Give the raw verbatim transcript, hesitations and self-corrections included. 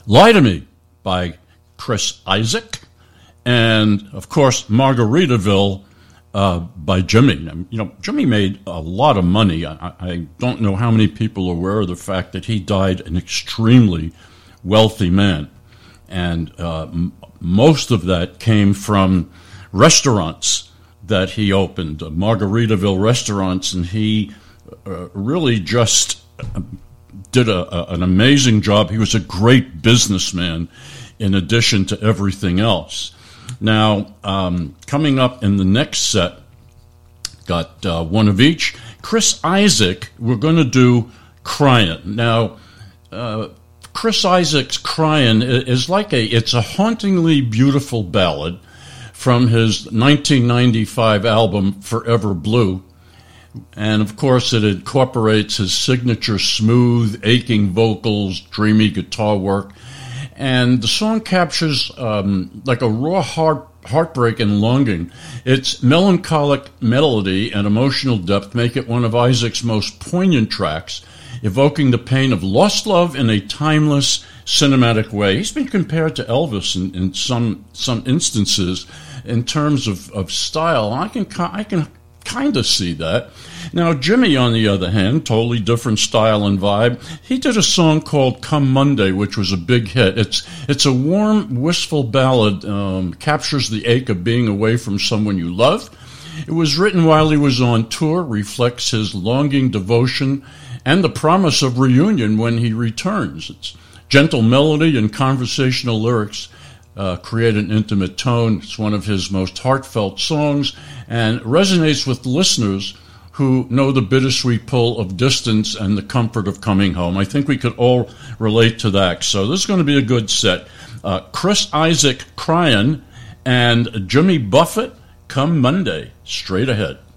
Lie to Me by Chris Isaak, and, of course, Margaritaville uh, by Jimmy. You know, Jimmy made a lot of money. I, I don't know how many people are aware of the fact that he died an extremely wealthy man, and uh, m- most of that came from restaurants that he opened, uh, Margaritaville restaurants, and he uh, really just did a, a, an amazing job. He was a great businessman in addition to everything else. Now, um, coming up in the next set, got uh, one of each. Chris Isaak, we're going to do Cryin'. Now, uh, Chris Isaak's Cryin' is like a, it's a hauntingly beautiful ballad from his nineteen ninety-five album Forever Blue. And, of course, it incorporates his signature smooth, aching vocals, dreamy guitar work. And the song captures um, like a raw heart, heartbreak and longing. Its melancholic melody and emotional depth make it one of Isaak's most poignant tracks, evoking the pain of lost love in a timeless, cinematic way. He's been compared to Elvis in, in some some instances in terms of, of style. I can I can kind of see that. Now, Jimmy, on the other hand, totally different style and vibe. He did a song called Come Monday, which was a big hit. It's it's a warm, wistful ballad, um, captures the ache of being away from someone you love. It was written while he was on tour, reflects his longing devotion and the promise of reunion when he returns. It's gentle melody and conversational lyrics uh, create an intimate tone. It's one of his most heartfelt songs and resonates with listeners who know the bittersweet pull of distance and the comfort of coming home. I think we could all relate to that. So this is going to be a good set. Uh, Chris Isaak, Cryin', and Jimmy Buffett, Come Monday. Straight ahead.